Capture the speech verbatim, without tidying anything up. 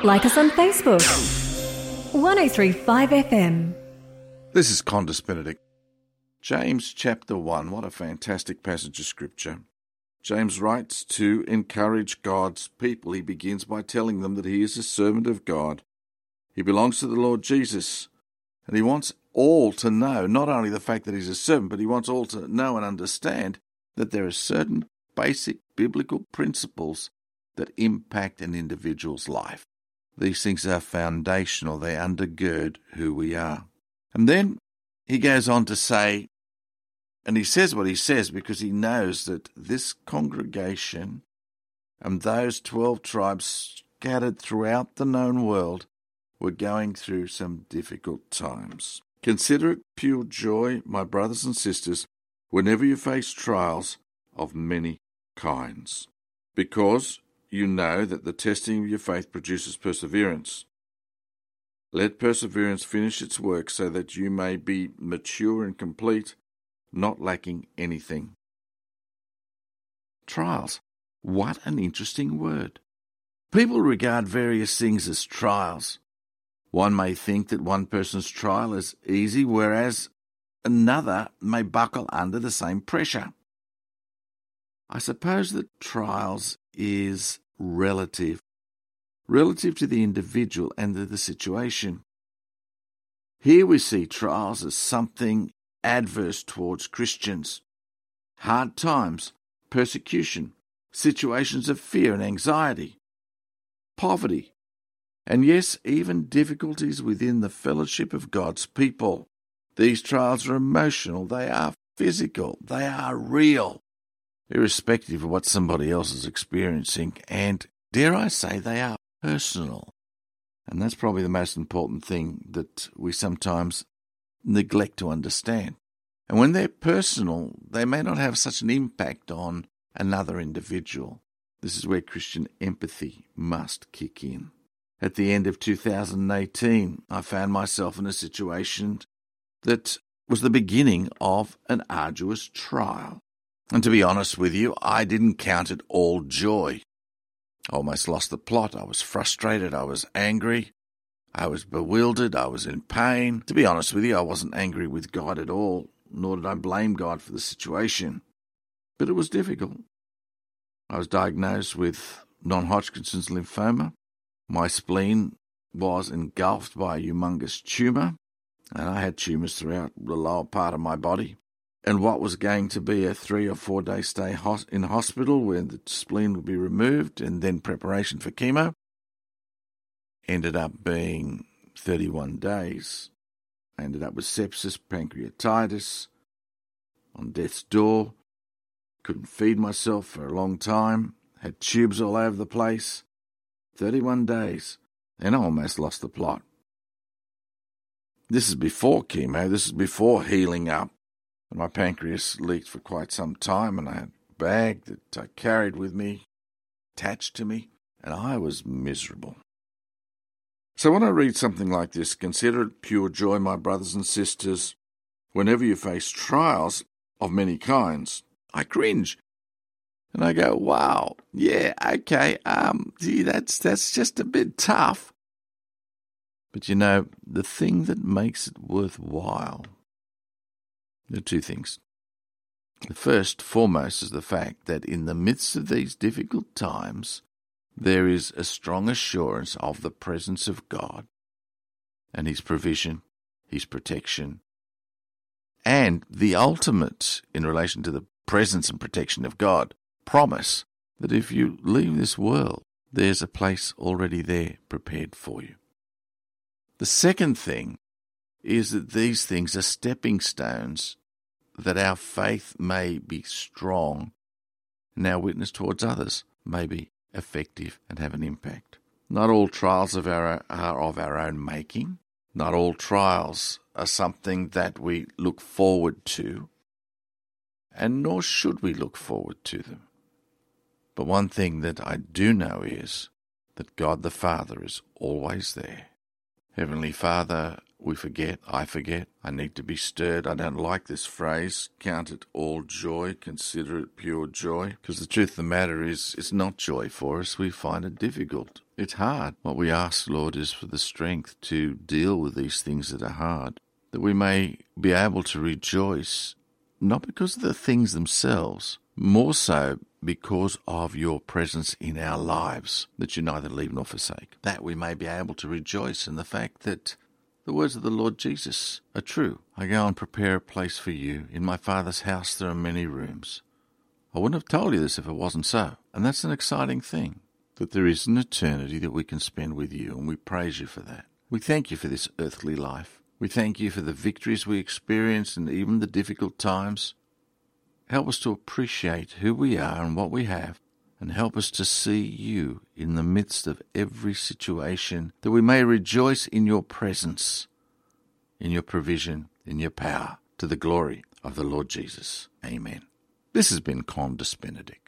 Like us on Facebook. one oh three point five F M. This is Condis Benedict. James chapter one, what a fantastic passage of Scripture. James writes to encourage God's people. He begins by telling them that he is a servant of God. He belongs to the Lord Jesus. And he wants all to know, not only the fact that he's a servant, but he wants all to know and understand that there are certain basic biblical principles that impact an individual's life. These things are foundational. They undergird who we are. And then he goes on to say, and he says what he says because he knows that this congregation and those twelve tribes scattered throughout the known world were going through some difficult times. Consider it pure joy, my brothers and sisters, whenever you face trials of many kinds, because you know that the testing of your faith produces perseverance. Let perseverance finish its work so that you may be mature and complete, not lacking anything. Trials. What an interesting word. People regard various things as trials. One may think that one person's trial is easy, whereas another may buckle under the same pressure. I suppose that trials is relative, relative to the individual and to the situation. Here we see trials as something adverse towards Christians. Hard times, persecution, situations of fear and anxiety, poverty, and yes, even difficulties within the fellowship of God's people. These trials are emotional, they are physical, they are real, irrespective of what somebody else is experiencing, and dare I say, they are personal. And that's probably the most important thing that we sometimes neglect to understand. And when they're personal, they may not have such an impact on another individual. This is where Christian empathy must kick in. At the end of two thousand eighteen, I found myself in a situation that was the beginning of an arduous trial. And to be honest with you, I didn't count it all joy. I almost lost the plot. I was frustrated. I was angry. I was bewildered. I was in pain. To be honest with you, I wasn't angry with God at all, nor did I blame God for the situation. But it was difficult. I was diagnosed with non-Hodgkin's lymphoma. My spleen was engulfed by a humongous tumour, and I had tumours throughout the lower part of my body. And what was going to be a three or four day stay in hospital where the spleen would be removed and then preparation for chemo ended up being thirty-one days. I ended up with sepsis, pancreatitis, on death's door, couldn't feed myself for a long time, had tubes all over the place, thirty-one days, and I almost lost the plot. This is before chemo, this is before healing up. My pancreas leaked for quite some time, and I had a bag that I carried with me, attached to me, and I was miserable. So when I read something like this, consider it pure joy, my brothers and sisters, whenever you face trials of many kinds. I cringe, and I go, wow, yeah, okay, um, gee, that's, that's just a bit tough. But you know, the thing that makes it worthwhile, there are two things. The first, foremost, is the fact that in the midst of these difficult times, there is a strong assurance of the presence of God and His provision, His protection, and the ultimate, in relation to the presence and protection of God, promise that if you leave this world, there's a place already there prepared for you. The second thing is that these things are stepping stones that our faith may be strong and our witness towards others may be effective and have an impact. Not all trials of our, are of our own making. Not all trials are something that we look forward to, and nor should we look forward to them. But one thing that I do know is that God the Father is always there. Heavenly Father, we forget, I forget, I need to be stirred. I don't like this phrase, count it all joy, consider it pure joy, because the truth of the matter is, it's not joy for us. We find it difficult. It's hard. What we ask, Lord, is for the strength to deal with these things that are hard, that we may be able to rejoice, not because of the things themselves, more so because of your presence in our lives, that you neither leave nor forsake, that we may be able to rejoice in the fact that the words of the Lord Jesus are true. I go and prepare a place for you. In my Father's house there are many rooms. I wouldn't have told you this if it wasn't so. And that's an exciting thing, that there is an eternity that we can spend with you, and we praise you for that. We thank you for this earthly life. We thank you for the victories we experience and even the difficult times. Help us to appreciate who we are and what we have, and help us to see you in the midst of every situation, that we may rejoice in your presence, in your provision, in your power, to the glory of the Lord Jesus. Amen. This has been Condis Benedict.